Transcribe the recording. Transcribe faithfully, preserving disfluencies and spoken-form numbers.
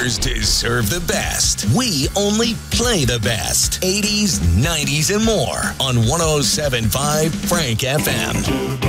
ours deserve the best. We only play the best. eighties, nineties, and more on one oh seven point five Frank F M.